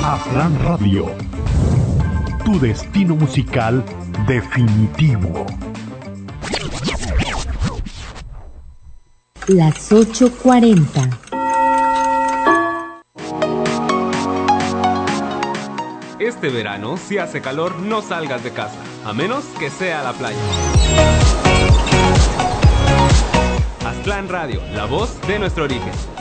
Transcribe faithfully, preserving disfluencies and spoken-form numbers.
Aztlán Radio, tu destino musical definitivo. Las ocho cuarenta. Este verano, si hace calor, no salgas de casa, a menos que sea a la playa. Aztlán Radio, la voz de nuestro origen.